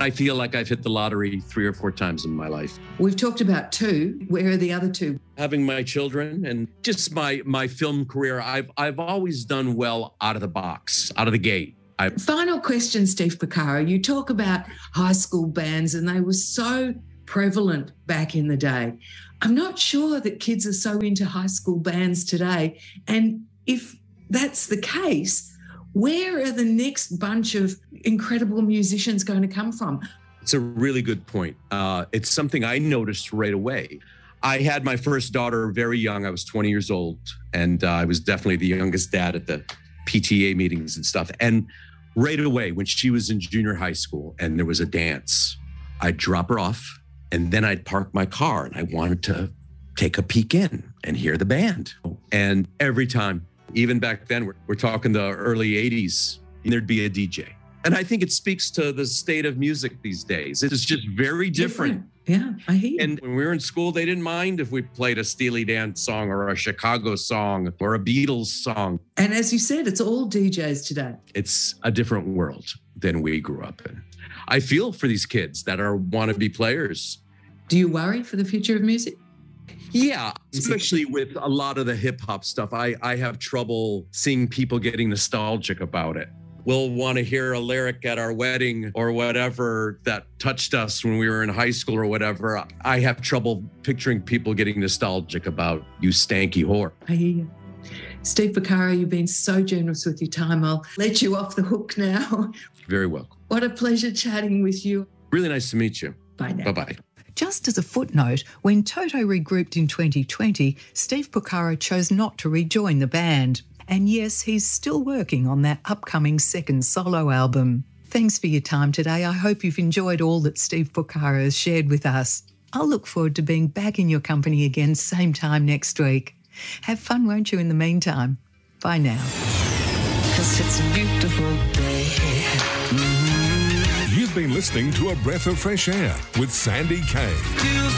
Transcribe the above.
I feel like I've hit the lottery 3 or 4 times in my life. We've talked about 2. Where are the other 2? Having my children and just my film career, I've always done well out of the box, out of the gate. Final question, Steve Porcaro. You talk about high school bands and they were so prevalent back in the day. I'm not sure that kids are so into high school bands today. And if that's the case, where are the next bunch of incredible musicians going to come from? It's a really good point. It's something I noticed right away. I had my first daughter very young. I was 20 years old, and I was definitely the youngest dad at the PTA meetings and stuff. And right away, when she was in junior high school and there was a dance, I'd drop her off, and then I'd park my car, and I wanted to take a peek in and hear the band. And every time, even back then, we're talking the early 80s, there'd be a DJ. And I think it speaks to the state of music these days. It is just very different. Yeah, I hear you. And when we were in school, they didn't mind if we played a Steely Dan song or a Chicago song or a Beatles song. And as you said, it's all DJs today. It's a different world than we grew up in. I feel for these kids that are wannabe players. Do you worry for the future of music? Yeah, especially with a lot of the hip hop stuff. I have trouble seeing people getting nostalgic about it. We'll want to hear a lyric at our wedding or whatever that touched us when we were in high school or whatever. I have trouble picturing people getting nostalgic about "You Stanky Whore." I hear you. Steve Porcaro, you've been so generous with your time. I'll let you off the hook now. Very welcome. What a pleasure chatting with you. Really nice to meet you. Bye now. Bye-bye. Just as a footnote, when Toto regrouped in 2020, Steve Porcaro chose not to rejoin the band. And yes, he's still working on that upcoming second solo album. Thanks for your time today. I hope you've enjoyed all that Steve Porcaro has shared with us. I'll look forward to being back in your company again same time next week. Have fun, won't you, in the meantime? Bye now. 'Cause it's a beautiful day. You've been listening to A Breath of Fresh Air with Sandy Kay.